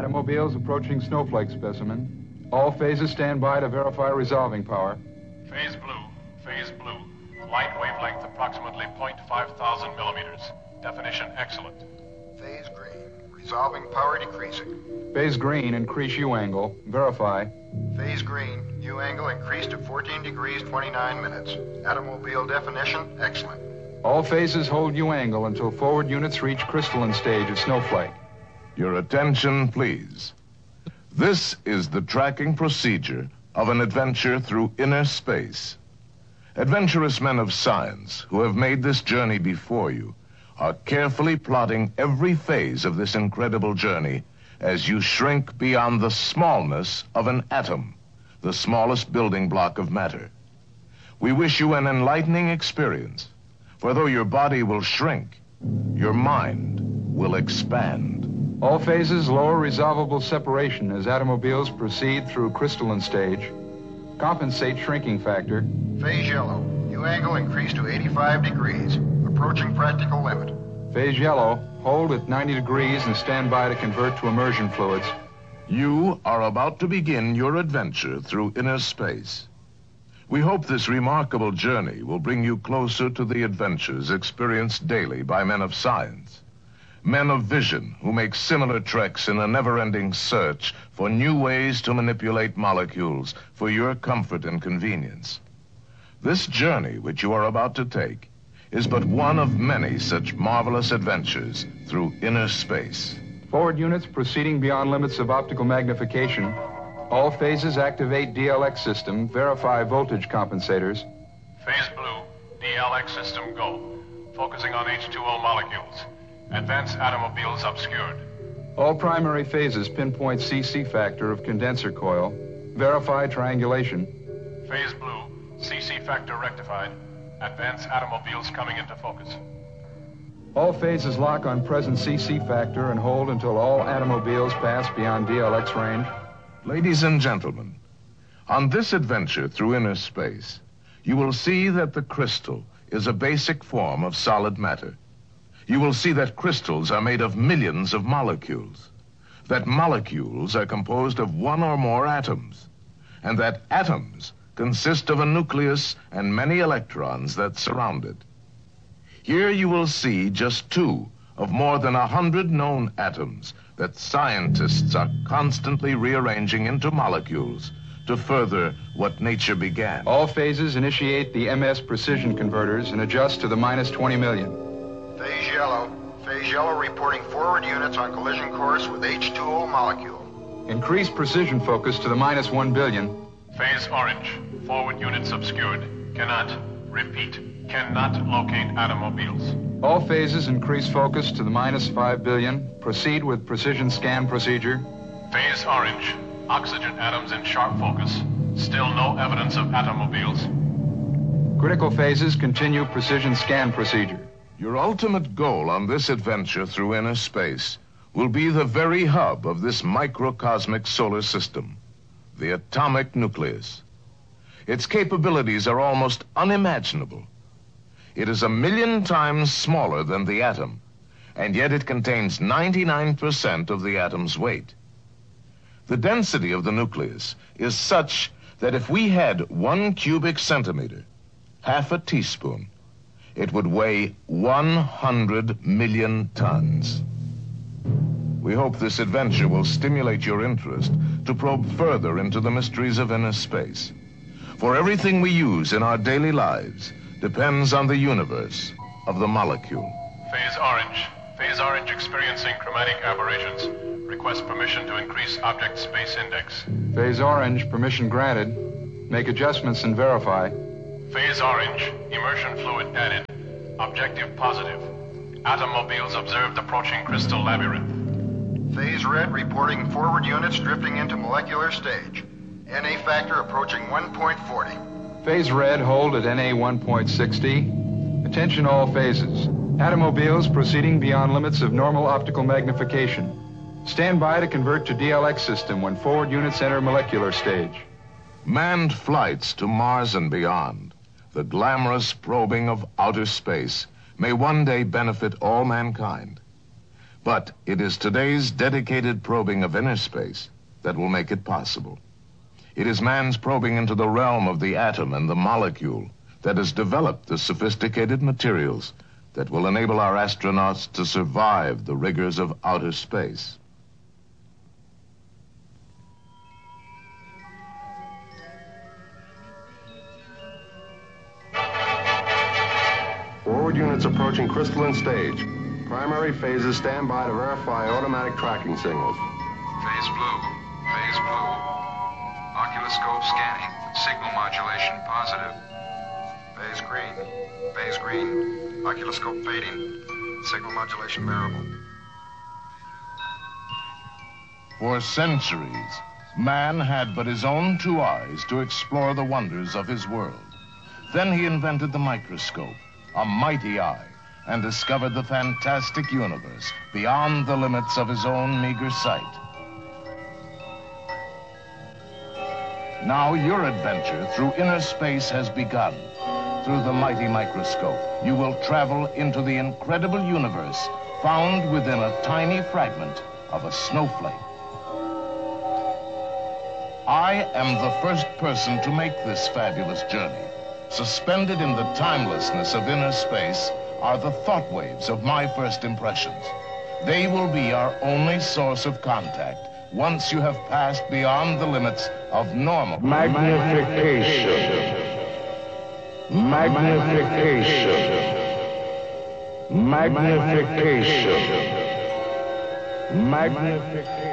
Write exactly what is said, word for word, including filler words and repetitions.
Automobiles approaching snowflake specimen. All phases stand by to verify resolving power. Phase blue, phase blue. Light wavelength approximately zero point five thousand millimeters. Definition excellent. Phase green, resolving power decreasing. Phase green, increase U angle. Verify. Phase green, U angle increased to fourteen degrees twenty-nine minutes. Automobile definition excellent. All phases hold U angle until forward units reach crystalline stage of snowflake. Your attention, please. This is the tracking procedure of an adventure through inner space. Adventurous men of science who have made this journey before you are carefully plotting every phase of this incredible journey as you shrink beyond the smallness of an atom, the smallest building block of matter. We wish you an enlightening experience, for though your body will shrink, your mind will expand. All phases lower resolvable separation as automobiles proceed through crystalline stage. Compensate shrinking factor. Phase yellow, U angle increased to eighty-five degrees, approaching practical limit. Phase yellow, hold at ninety degrees and stand by to convert to immersion fluids. You are about to begin your adventure through inner space. We hope this remarkable journey will bring you closer to the adventures experienced daily by men of science. Men of vision who make similar treks in a never-ending search for new ways to manipulate molecules for your comfort and convenience. This journey which you are about to take is but one of many such marvelous adventures through inner space. Forward units proceeding beyond limits of optical magnification. All phases activate D L X system, verify voltage compensators. Phase blue, D L X system go. Focusing on H two O molecules. Advanced automobiles obscured. All primary phases pinpoint C C factor of condenser coil. Verify triangulation. Phase blue, C C factor rectified. Advanced automobiles coming into focus. All phases lock on present C C factor and hold until all automobiles pass beyond D L X range. Ladies and gentlemen, on this adventure through inner space, you will see that the crystal is a basic form of solid matter. You will see that crystals are made of millions of molecules, that molecules are composed of one or more atoms, and that atoms consist of a nucleus and many electrons that surround it. Here you will see just two of more than a hundred known atoms that scientists are constantly rearranging into molecules to further what nature began. All phases initiate the M S precision converters and adjust to the minus twenty million. Phase yellow, phase yellow reporting forward units on collision course with H two O molecule. Increase precision focus to the minus one billion. Phase orange, forward units obscured. Cannot, repeat, cannot locate automobiles. All phases increase focus to the minus five billion. Proceed with precision scan procedure. Phase orange, oxygen atoms in sharp focus. Still no evidence of automobiles. Critical phases continue precision scan procedure. Your ultimate goal on this adventure through inner space will be the very hub of this microcosmic solar system, the atomic nucleus. Its capabilities are almost unimaginable. It is a million times smaller than the atom, and yet it contains ninety-nine percent of the atom's weight. The density of the nucleus is such that if we had one cubic centimeter, half a teaspoon, it would weigh one hundred million tons. We hope this adventure will stimulate your interest to probe further into the mysteries of inner space. For everything we use in our daily lives depends on the universe of the molecule. Phase orange. Phase orange experiencing chromatic aberrations. Request permission to increase object space index. Phase orange, permission granted. Make adjustments and verify. Phase orange, immersion fluid added. Objective positive. Automobiles observed approaching crystal labyrinth. Phase red reporting forward units drifting into molecular stage. N A factor approaching one point four zero. Phase red, hold at N A one point six zero. Attention all phases. Automobiles proceeding beyond limits of normal optical magnification. Stand by to convert to D L X system when forward units enter molecular stage. Manned flights to Mars and beyond, the glamorous probing of outer space, may one day benefit all mankind. But it is today's dedicated probing of inner space that will make it possible. It is man's probing into the realm of the atom and the molecule that has developed the sophisticated materials that will enable our astronauts to survive the rigors of outer space. Forward units approaching crystalline stage. Primary phases stand by to verify automatic tracking signals. Phase blue. Phase blue. Oculoscope scanning. Signal modulation positive. Phase green. Phase green. Oculoscope fading. Signal modulation variable. For centuries, man had but his own two eyes to explore the wonders of his world. Then he invented the microscope, a mighty eye, and discovered the fantastic universe beyond the limits of his own meager sight. Now your adventure through inner space has begun. Through the mighty microscope, you will travel into the incredible universe found within a tiny fragment of a snowflake. I am the first person to make this fabulous journey. Suspended in the timelessness of inner space are the thought waves of my first impressions. They will be our only source of contact once you have passed beyond the limits of normal. Magnification. Magnification. Magnification. Magnification.